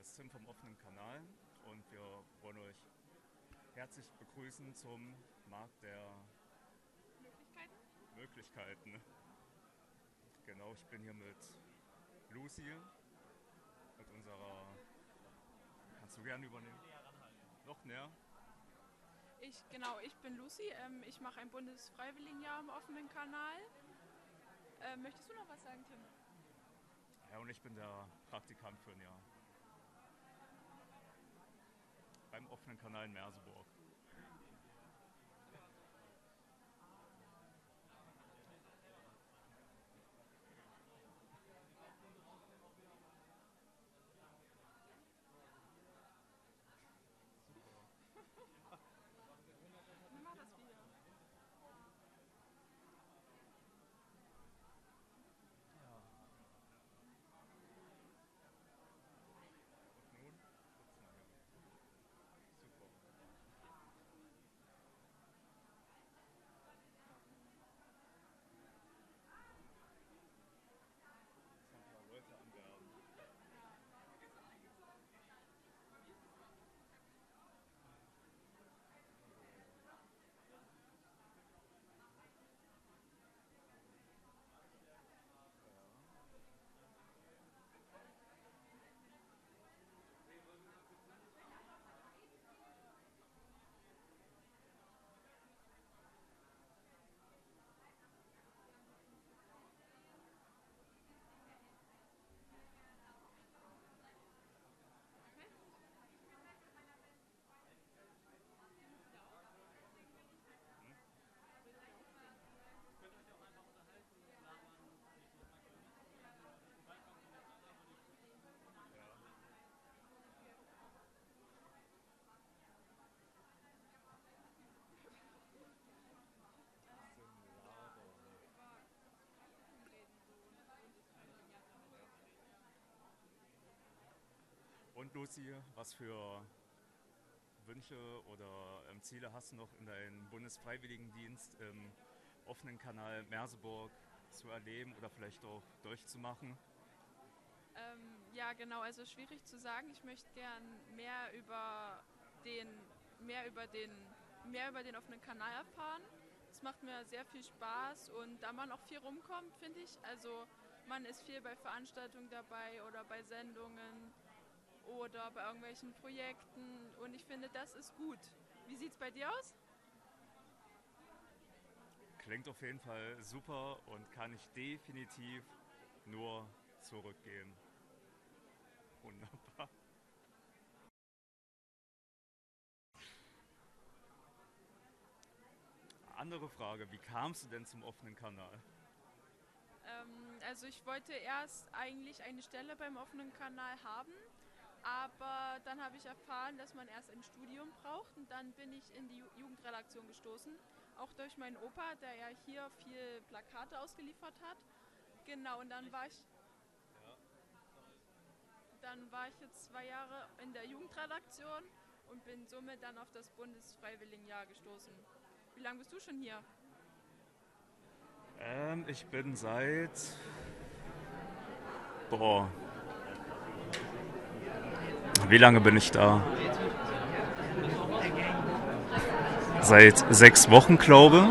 ist Tim vom offenen Kanal und wir wollen euch herzlich begrüßen zum Markt der Möglichkeiten. Genau, ich bin hier mit Lucy, mit unserer... Kannst du gerne übernehmen? Noch näher? Ich bin Lucy. Ich mache ein Bundesfreiwilligenjahr im offenen Kanal. Möchtest du noch was sagen, Tim? Ja, und ich bin der Praktikant für ein Jahr. Beim offenen Kanal in Merseburg. Wie war das Video? Und nun sitzen wir hier. Super. Jetzt noch ein paar Leute anwerben. Und Lucy, was für Wünsche oder Ziele hast du noch in deinem Bundesfreiwilligendienst im offenen Kanal Merseburg zu erleben oder vielleicht auch durchzumachen? Ja, genau, also schwierig zu sagen. Ich möchte gern den, mehr über den, mehr über den offenen Kanal erfahren. Es macht mir sehr viel Spaß und da man auch viel rumkommt, finde ich. Also man ist viel bei Veranstaltungen dabei oder bei Sendungen oder bei irgendwelchen Projekten und ich finde, das ist gut. Wie sieht's bei dir aus? Klingt auf jeden Fall super und kann ich definitiv nur zurückgeben. Wunderbar. Andere Frage, wie kamst du denn zum offenen Kanal? Also ich wollte erst eigentlich eine Stelle beim offenen Kanal haben, aber dann habe ich erfahren, dass man erst ein Studium braucht und dann bin ich in die Jugendredaktion gestoßen. Auch durch meinen Opa, der ja hier viel Plakate ausgeliefert hat. Genau, und dann war ich jetzt 2 Jahre in der Jugendredaktion und bin somit dann auf das Bundesfreiwilligenjahr gestoßen. Wie lange bist du schon hier? Ich bin seit... Boah. Wie lange bin ich da? Seit 6 Wochen, glaube.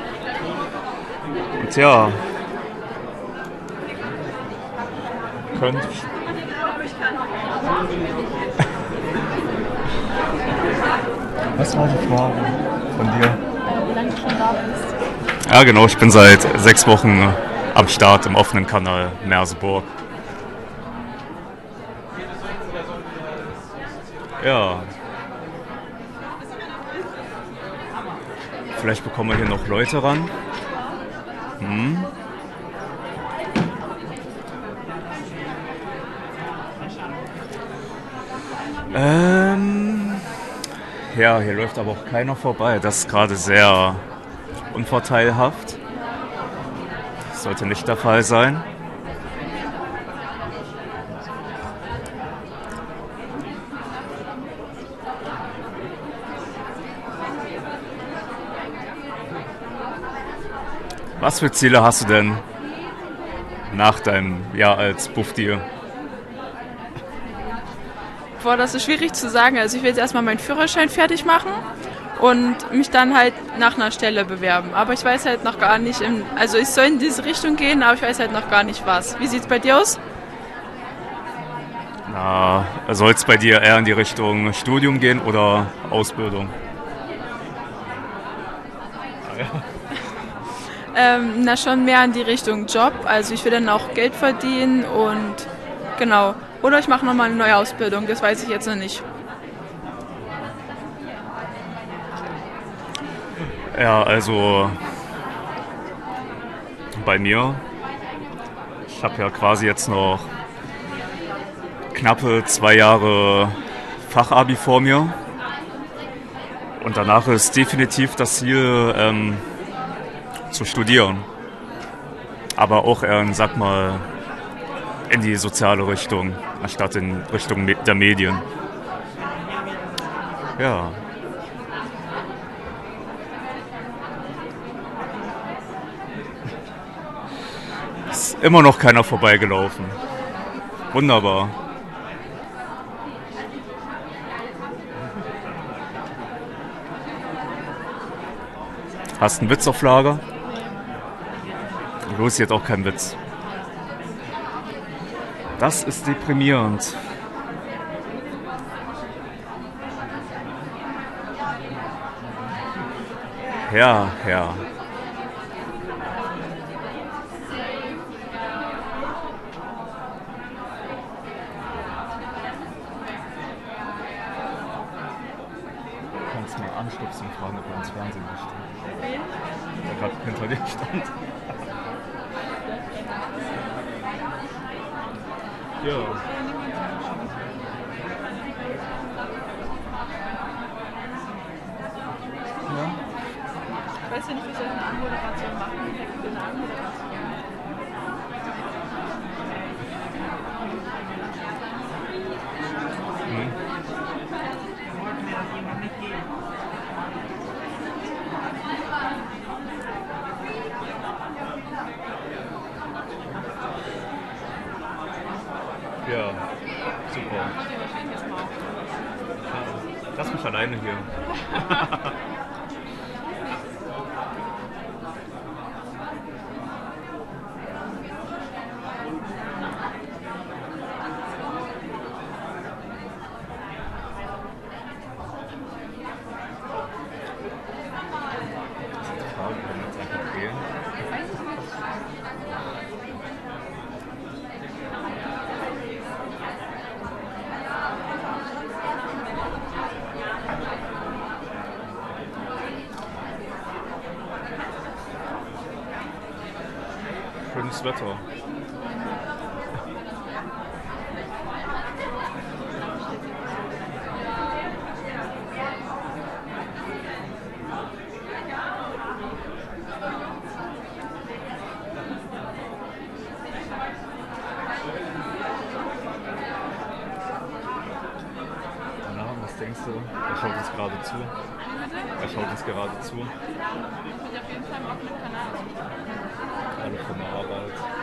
Und ja, könnt... Was war die Frage von dir? Wie lange du schon da bist. Ja, genau, ich bin seit 6 Wochen am Start im offenen Kanal Merseburg. Ja. Vielleicht bekommen wir hier noch Leute ran. Hm. Ja, hier läuft aber auch keiner vorbei. Das ist gerade sehr unvorteilhaft. Das sollte nicht der Fall sein. Was für Ziele hast du denn nach deinem Jahr als Buffdier? Boah, das ist schwierig zu sagen. Also ich will jetzt erstmal meinen Führerschein fertig machen und mich dann halt nach einer Stelle bewerben. Aber ich weiß halt noch gar nicht, also ich soll in diese Richtung gehen, aber ich weiß halt noch gar nicht was. Wie sieht's bei dir aus? Na, soll es bei dir eher in die Richtung Studium gehen oder Ausbildung? Na, schon mehr in die Richtung Job. Also ich will dann auch Geld verdienen und genau. Oder ich mache nochmal eine neue Ausbildung, das weiß ich jetzt noch nicht. Ja, also bei mir, ich habe ja quasi jetzt noch knappe 2 Jahre Fachabi vor mir und danach ist definitiv das Ziel zu studieren, aber auch eher, sag mal, in die soziale Richtung, anstatt in Richtung der Medien. Ja. Ist immer noch keiner vorbeigelaufen. Wunderbar. Hast einen Witz auf Lager? Los, jetzt auch kein Witz. Das ist deprimierend. Ja, ja. Du kannst mal anstupsen und fragen, ob er ins Fernsehen möchte. Der gerade hinter dir stand. Ja. Ich weiß ja nicht, wie soll ich eine Anmoderation machen? Eine Anmoderation. Ja, super. Lass mich alleine hier. Schönes Wetter. Na, was denkst du? Er schaut uns gerade zu. Er schaut uns gerade zu. Ich bin auf jeden Fall im offenen Kanal. Alle von der Arbeit.